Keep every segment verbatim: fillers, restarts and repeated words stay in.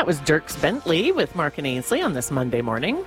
That was Dierks Bentley with Mark and Ainsley on this Monday morning.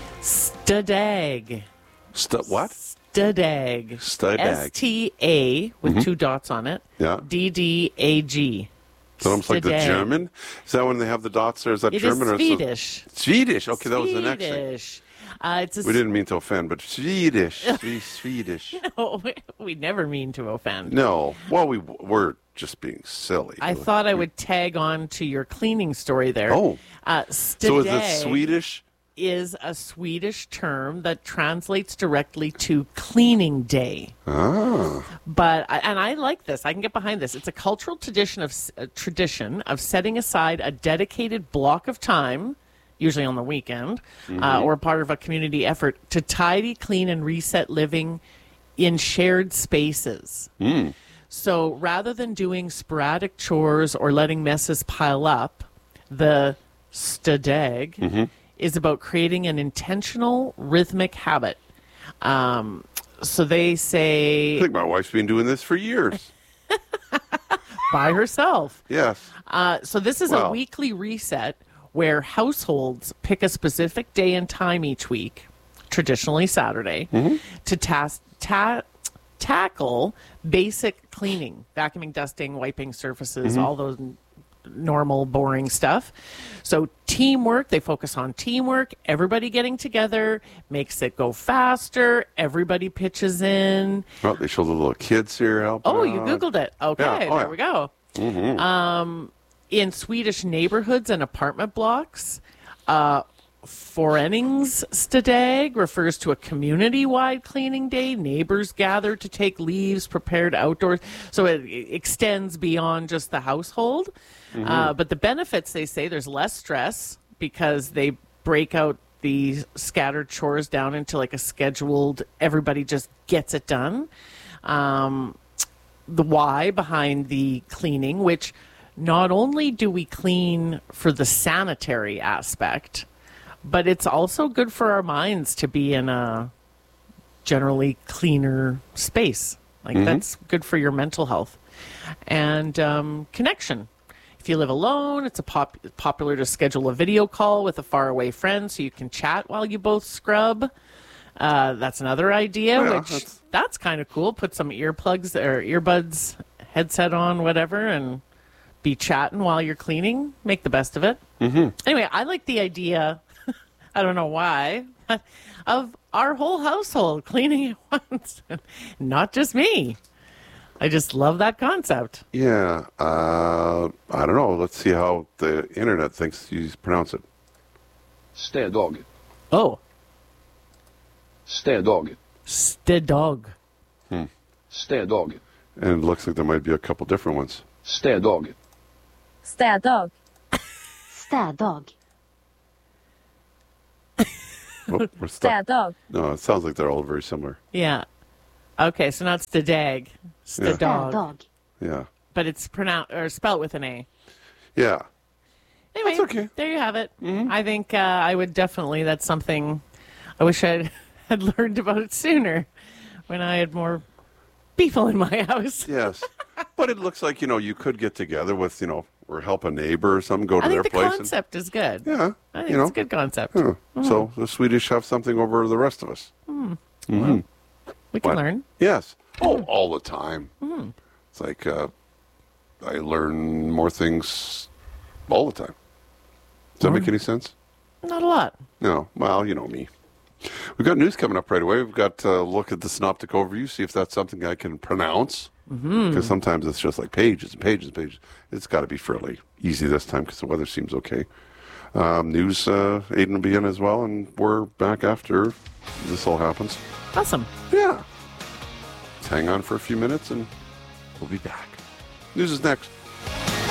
Stadag. St- what? Stadag. Stadag. S T A with mm-hmm. two dots on it. Yeah. D D A G. So almost like the German? Is that when they have the dots there? Is that it German? It is or Swedish. So? Swedish. Okay, that Swedish. was the next thing. Uh, it's a we didn't mean to offend, but Swedish. Swedish. No, we never mean to offend. No. Well, we, we're just being silly. I thought I would tag on to your cleaning story there. Oh. Uh, so is this Swedish? Is a Swedish term that translates directly to cleaning day. Ah. But and I like this. I can get behind this. It's a cultural tradition of a tradition of setting aside a dedicated block of time, usually on the weekend, mm-hmm. uh, or part of a community effort to tidy, clean, and reset living in shared spaces. Mm. So rather than doing sporadic chores or letting messes pile up, the stadag mm-hmm. is about creating an intentional rhythmic habit. Um, so they say... I think my wife's been doing this for years. By herself. Yes. Uh, so this is well. a weekly reset where households pick a specific day and time each week, traditionally Saturday, mm-hmm. to task, ta- tackle basic cleaning, vacuuming, dusting, wiping surfaces, mm-hmm. all those normal, boring stuff. So teamwork, they focus on teamwork, everybody getting together, makes it go faster, everybody pitches in. Oh, they show the little kids here helping Oh, out. you Googled it. Okay, yeah. oh, there yeah. we go. Mm-hmm. Um, in Swedish neighborhoods and apartment blocks, uh, Föreningsdag refers to a community-wide cleaning day. Neighbors gather to take leaves prepared outdoors. So it, it extends beyond just the household. Mm-hmm. Uh, but the benefits, they say, there's less stress because they break out the scattered chores down into like a scheduled, everybody just gets it done. Um, the why behind the cleaning, which not only do we clean for the sanitary aspect, but it's also good for our minds to be in a generally cleaner space. Like mm-hmm. that's good for your mental health and um, connection. If you live alone, it's a pop- popular to schedule a video call with a faraway friend so you can chat while you both scrub. Uh, that's another idea, yeah, which that's, that's kind of cool. Put some earplugs or earbuds, headset on, whatever, and be chatting while you're cleaning. Make the best of it. Mm-hmm. Anyway, I like the idea, I don't know why, of our whole household cleaning at once. Not just me. I just love that concept. Yeah. Uh, I don't know. Let's see how the internet thinks you pronounce it. Städdag. Oh. Städdag. Städdag. Hmm. Städdag. And it looks like there might be a couple different ones. Städdag. Städdag. Städdag. Oh, we're stuck. Städdag. No, it sounds like they're all very similar. Yeah. Okay, so not Stadag. Städdag. Städdag. Yeah. But it's pronounced or spelled with an A. Yeah. Anyway, that's okay. There you have it. Mm-hmm. I think uh, I would definitely, that's something, I wish I had learned about it sooner when I had more people in my house. Yes. But it looks like, you know, you could get together with, you know, or help a neighbor or something, go to I their think the place. concept and, is good. Yeah. I think you know, it's a good concept. Yeah. Mm. So the Swedish have something over the rest of us. Mm. Mm-hmm. Well, we can What? learn. Yes. Oh, all the time. Mm. It's like uh, I learn more things all the time. Does that More? make any sense? Not a lot. No. Well, you know me. We've got news coming up right away. We've got to look at the synoptic overview, see if that's something I can pronounce. Because mm-hmm. sometimes it's just like pages and pages and pages. It's got to be fairly easy this time because the weather seems okay. Um, news, uh, Aiden will be in as well, and we're back after this all happens. Awesome. Yeah. Let's hang on for a few minutes, and we'll be back. News is next.